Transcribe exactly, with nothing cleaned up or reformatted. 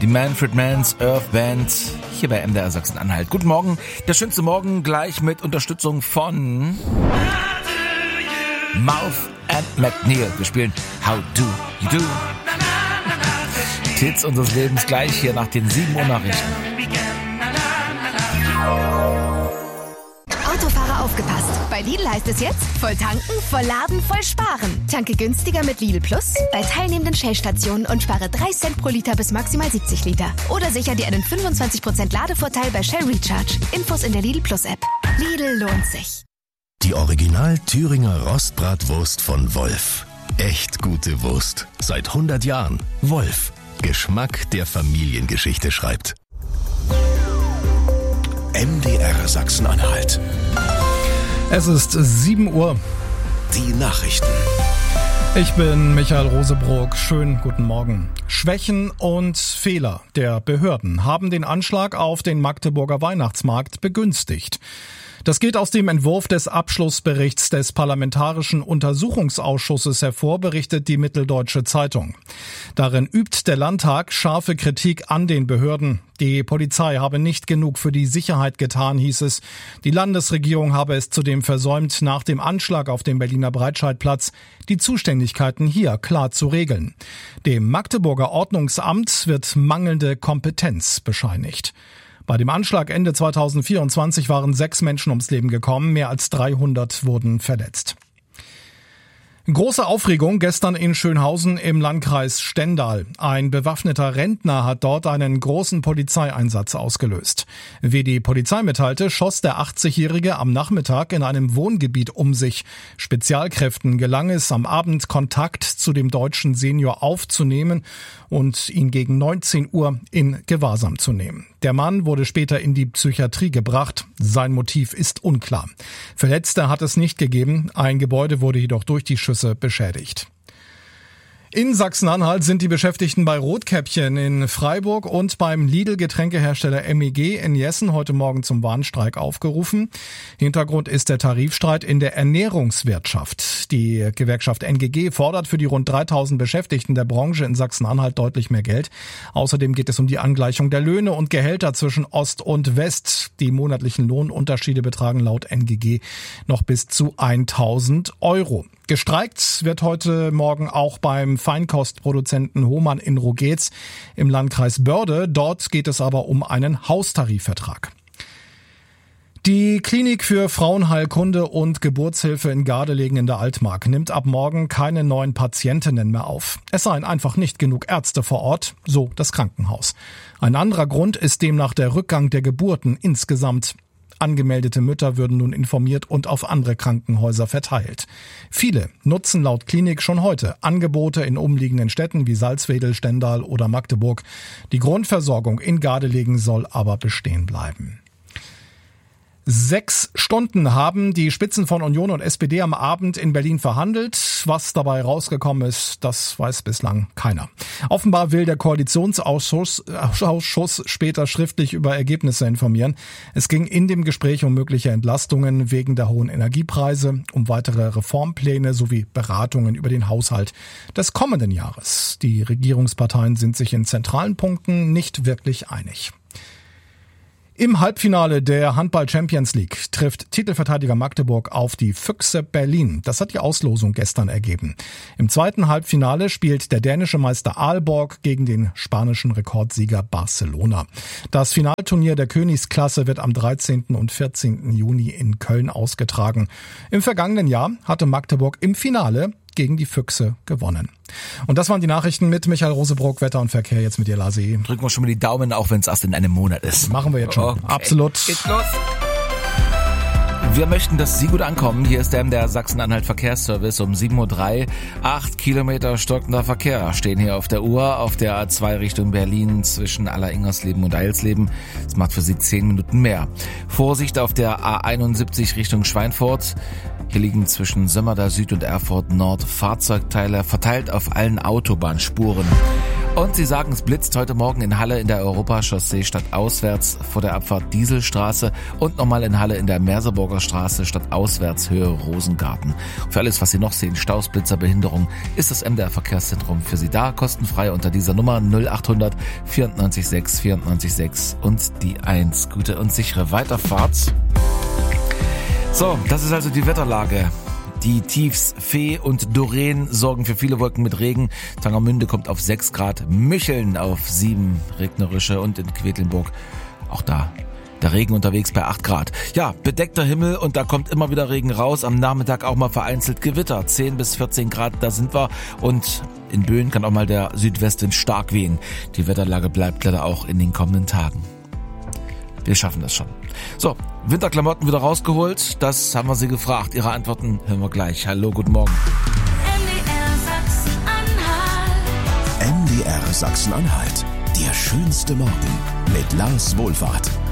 Die Manfred Mann's Earth Band hier bei M D R Sachsen-Anhalt. Guten Morgen, der schönste Morgen gleich mit Unterstützung von Mouth and McNeil. Wir spielen How Do You Do. Hits unseres Lebens gleich hier nach den sieben Uhr Nachrichten. Autofahrer aufgepasst. Bei Lidl heißt es jetzt, voll tanken, voll laden, voll sparen. Tanke günstiger mit Lidl Plus bei teilnehmenden Shell-Stationen und spare drei Cent pro Liter bis maximal siebzig Liter. Oder sicher dir einen fünfundzwanzig Prozent Ladevorteil bei Shell Recharge. Infos in der Lidl Plus App. Lidl lohnt sich. Die Original Thüringer Rostbratwurst von Wolf. Echt gute Wurst. Seit hundert Jahren. Wolf. Geschmack, der Familiengeschichte schreibt. M D R Sachsen-Anhalt. Es ist sieben Uhr. Die Nachrichten. Ich bin Michael Rosebrock. Schönen guten Morgen. Schwächen und Fehler der Behörden haben den Anschlag auf den Magdeburger Weihnachtsmarkt begünstigt. Das geht aus dem Entwurf des Abschlussberichts des Parlamentarischen Untersuchungsausschusses hervor, berichtet die Mitteldeutsche Zeitung. Darin übt der Landtag scharfe Kritik an den Behörden. Die Polizei habe nicht genug für die Sicherheit getan, hieß es. Die Landesregierung habe es zudem versäumt, nach dem Anschlag auf dem Berliner Breitscheidplatz die Zuständigkeiten hier klar zu regeln. Dem Magdeburger Ordnungsamt wird mangelnde Kompetenz bescheinigt. Bei dem Anschlag Ende zweitausendvierundzwanzig waren sechs Menschen ums Leben gekommen, mehr als dreihundert wurden verletzt. Große Aufregung gestern in Schönhausen im Landkreis Stendal. Ein bewaffneter Rentner hat dort einen großen Polizeieinsatz ausgelöst. Wie die Polizei mitteilte, schoss der achtzigjährige am Nachmittag in einem Wohngebiet um sich. Spezialkräften gelang es, am Abend Kontakt zu dem deutschen Senior aufzunehmen und ihn gegen neunzehn Uhr in Gewahrsam zu nehmen. Der Mann wurde später in die Psychiatrie gebracht. Sein Motiv ist unklar. Verletzte hat es nicht gegeben. Ein Gebäude wurde jedoch durch die Schüsse beschädigt. In Sachsen-Anhalt sind die Beschäftigten bei Rotkäppchen in Freiburg und beim Lidl-Getränkehersteller M E G in Jessen heute Morgen zum Warnstreik aufgerufen. Hintergrund ist der Tarifstreit in der Ernährungswirtschaft. Die Gewerkschaft N G G fordert für die rund dreitausend Beschäftigten der Branche in Sachsen-Anhalt deutlich mehr Geld. Außerdem geht es um die Angleichung der Löhne und Gehälter zwischen Ost und West. Die monatlichen Lohnunterschiede betragen laut N G G noch bis zu tausend Euro. Gestreikt wird heute Morgen auch beim Feinkostproduzenten Hohmann in Rogetz im Landkreis Börde. Dort geht es aber um einen Haustarifvertrag. Die Klinik für Frauenheilkunde und Geburtshilfe in Gardelegen in der Altmark nimmt ab morgen keine neuen Patientinnen mehr auf. Es seien einfach nicht genug Ärzte vor Ort, so das Krankenhaus. Ein anderer Grund ist demnach der Rückgang der Geburten insgesamt. Angemeldete Mütter würden nun informiert und auf andere Krankenhäuser verteilt. Viele nutzen laut Klinik schon heute Angebote in umliegenden Städten wie Salzwedel, Stendal oder Magdeburg. Die Grundversorgung in Gardelegen soll aber bestehen bleiben. Sechs Stunden haben die Spitzen von Union und S P D am Abend in Berlin verhandelt. Was dabei rausgekommen ist, das weiß bislang keiner. Offenbar will der Koalitionsausschuss Ausschuss später schriftlich über Ergebnisse informieren. Es ging in dem Gespräch um mögliche Entlastungen wegen der hohen Energiepreise, um weitere Reformpläne sowie Beratungen über den Haushalt des kommenden Jahres. Die Regierungsparteien sind sich in zentralen Punkten nicht wirklich einig. Im Halbfinale der Handball-Champions League trifft Titelverteidiger Magdeburg auf die Füchse Berlin. Das hat die Auslosung gestern ergeben. Im zweiten Halbfinale spielt der dänische Meister Aalborg gegen den spanischen Rekordsieger Barcelona. Das Finalturnier der Königsklasse wird am dreizehnten und vierzehnten Juni in Köln ausgetragen. Im vergangenen Jahr hatte Magdeburg im Finale gegen die Füchse gewonnen. Und das waren die Nachrichten mit Michael Rosebrock, Wetter und Verkehr, jetzt mit dir, Lasi. Drücken wir schon mal die Daumen, auch wenn es erst in einem Monat ist. Machen wir jetzt schon. Okay. Absolut. Geht's los. Wir möchten, dass Sie gut ankommen. Hier ist der M D R Sachsen-Anhalt Verkehrsservice um sieben Uhr drei. Acht Kilometer stockender Verkehr stehen hier auf der Uhr, auf der A zwei Richtung Berlin zwischen Alleringers-Leben und Eilsleben. Das macht für Sie zehn Minuten mehr. Vorsicht auf der A einundsiebzig Richtung Schweinfurt. Hier liegen zwischen Sömmerda Süd und Erfurt Nord Fahrzeugteile verteilt auf allen Autobahnspuren. Und sie sagen, es blitzt heute Morgen in Halle in der Europachaussee stadtauswärts vor der Abfahrt Dieselstraße und nochmal in Halle in der Merseburger Straße stadtauswärts Höhe Rosengarten. Für alles, was Sie noch sehen, Staus, Blitzer, Behinderung, ist das M D R Verkehrszentrum für Sie da, kostenfrei unter dieser Nummer null acht hundert vierundneunzig sechs vierundneunzig sechs und die eins. Gute und sichere Weiterfahrt. So, das ist also die Wetterlage. Die Tiefs Fee und Doreen sorgen für viele Wolken mit Regen. Tangermünde kommt auf sechs Grad, Mücheln auf sieben, regnerische, und in Quedlinburg auch da der Regen unterwegs bei acht Grad. Ja, bedeckter Himmel und da kommt immer wieder Regen raus. Am Nachmittag auch mal vereinzelt Gewitter. zehn bis vierzehn Grad, da sind wir. Und in Böen kann auch mal der Südwestwind stark wehen. Die Wetterlage bleibt leider auch in den kommenden Tagen. Wir schaffen das schon. So, Winterklamotten wieder rausgeholt. Das haben wir Sie gefragt. Ihre Antworten hören wir gleich. Hallo, guten Morgen. M D R Sachsen-Anhalt. M D R Sachsen-Anhalt. Der schönste Morgen mit Lars Wohlfahrt.